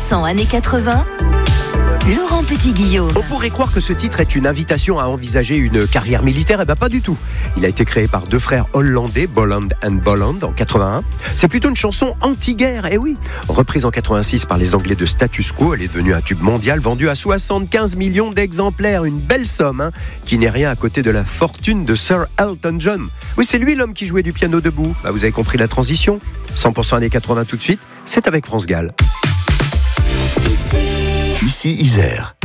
100% années 80, Laurent Petit-Guillaume. On pourrait croire que ce titre est une invitation à envisager une carrière militaire, et pas du tout. Il a été créé par deux frères hollandais, Bolland and Bolland, en 81. C'est plutôt une chanson anti-guerre, oui. Reprise en 86 par les Anglais de Status Quo, elle est devenue un tube mondial vendu à 75 millions d'exemplaires. Une belle somme, qui n'est rien à côté de la fortune de Sir Elton John. Oui, c'est lui l'homme qui jouait du piano debout. Vous avez compris la transition. 100% années 80 tout de suite, c'est avec France Gall. Ici Isère.